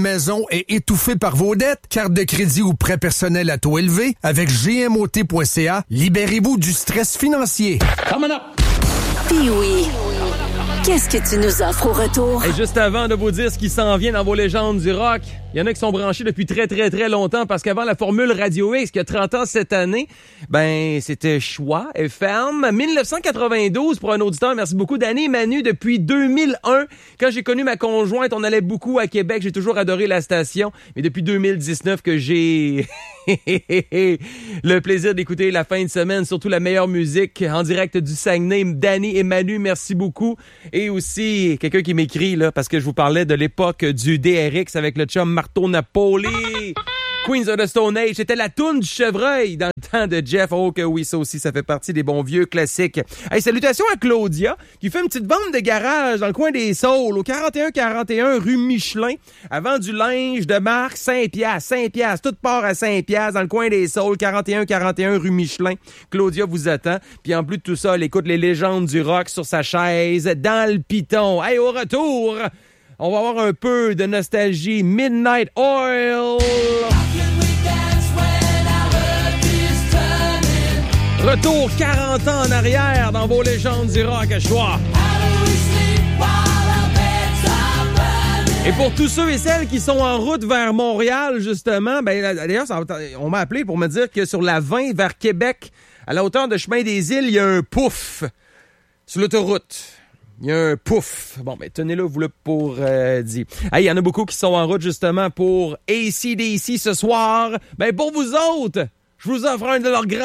Maison est étouffée par vos dettes, carte de crédit ou prêt personnel à taux élevé, avec gmot.ca, libérez-vous du stress financier. Coming up! Puis oui, qu'est-ce que tu nous offres au retour? Et juste avant de vous dire ce qui s'en vient dans vos légendes du rock, il y en a qui sont branchés depuis très, très, très longtemps parce qu'avant la formule Radio X, qui a 30 ans cette année, c'était Choix FM. 1992 pour un auditeur. Merci beaucoup. Danny et Manu depuis 2001. Quand j'ai connu ma conjointe, on allait beaucoup à Québec. J'ai toujours adoré la station. Mais depuis 2019 que j'ai le plaisir d'écouter la fin de semaine, surtout la meilleure musique en direct du Saguenay. Danny et Manu, merci beaucoup. Et aussi, quelqu'un qui m'écrit, là, parce que je vous parlais de l'époque du DRX avec le chum Marteau Napoli. Queens of the Stone Age, c'était la toune du chevreuil dans le temps de Jeff. Oh que oui, ça aussi, ça fait partie des bons vieux classiques. Hey, salutations à Claudia, qui fait une petite vente de garage dans le coin des Saules, au 4141 rue Michelin. Elle vend du linge de marque, 5 piastres, toute part à 5 piastres dans le coin des Saules, 4141 rue Michelin. Claudia vous attend. Puis en plus de tout ça, elle écoute les légendes du rock sur sa chaise, dans le piton. Hey, au retour, on va avoir un peu de nostalgie. Midnight Oil. Retour 40 ans en arrière dans vos légendes du rock à choix. Et pour tous ceux et celles qui sont en route vers Montréal, justement, d'ailleurs, on m'a appelé pour me dire que sur la 20 vers Québec, à la hauteur de Chemin des Îles, il y a un pouf sur l'autoroute. Il y a un pouf. Bon, tenez-le, vous le pour dire. Il y en a beaucoup qui sont en route, justement, pour AC/DC ce soir. Pour vous autres, je vous offre un de leurs grands